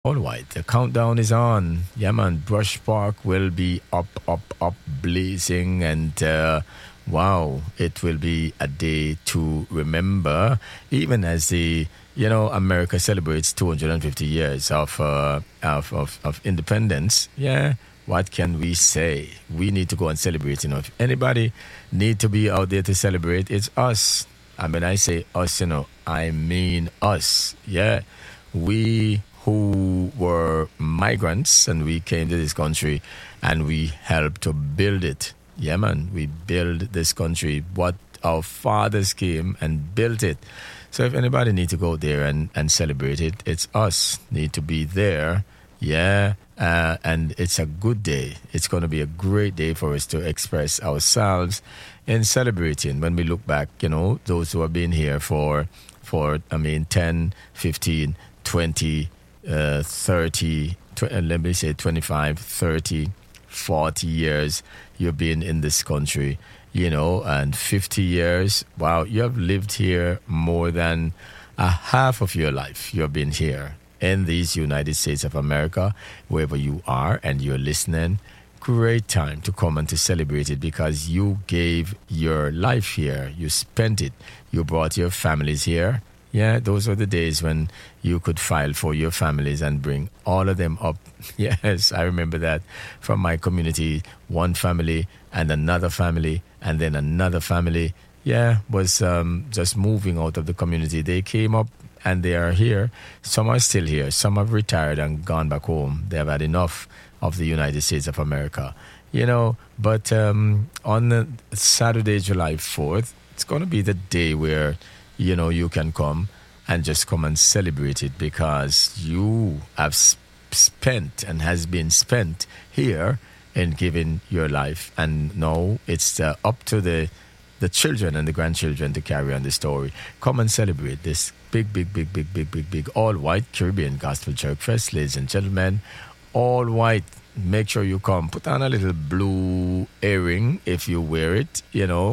All right, the countdown is on. Yeah, man, Brush Park will be up, blazing, and wow, it will be a day to remember. Even as America celebrates 250 years of independence. Yeah, what can we say? We need to go and celebrate. If anybody need to be out there to celebrate, it's us. And when I say us, I mean us. Yeah, we who were migrants and we came to this country and we helped to build it. Yeah, man, we built this country. What our fathers came and built it. So if anybody need to go there and celebrate it, it's us need to be there. Yeah, and it's a good day. It's going to be a great day for us to express ourselves in celebrating when we look back, those who have been here for 10, 15, 20, 30, let me say 25, 30, 40 years you've been in this country, and 50 years. Wow, you have lived here more than a half of your life. You've been here in these United States of America, wherever you are and you're listening. Great time to come and to celebrate it because you gave your life here. You spent it. You brought your families here. Yeah, those were the days when you could file for your families and bring all of them up. Yes, I remember that from my community. One family and another family and then another family. Yeah, was just moving out of the community. They came up and they are here. Some are still here. Some have retired and gone back home. They have had enough of the United States of America. But on the Saturday, July 4th, it's going to be the day where you can come and just come and celebrate it because you have spent and has been spent here in giving your life. And now it's up to the children and the grandchildren to carry on the story. Come and celebrate this big, all white Caribbean Gospel Church Fest, ladies and gentlemen. All white. Make sure you come. Put on a little blue earring if you wear it,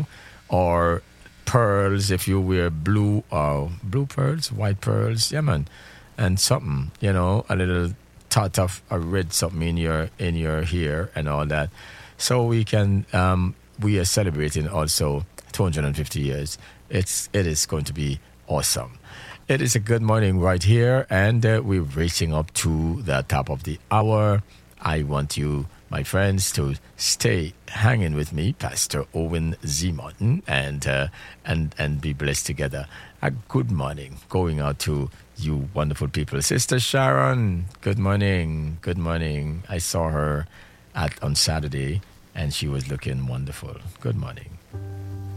or pearls if you wear blue pearls, white pearls, yeah, man, and something, a little tot of a red something in your hair and all that. So we are celebrating also 250 years. It is going to be awesome. It is a good morning right here, and we're racing up to the top of the hour. I want you, my friends, to stay hanging with me, Pastor Owen Z. Martin, and be blessed together. A good morning going out to you wonderful people. Sister Sharon, good morning. Good morning. I saw her on Saturday, and she was looking wonderful. Good morning.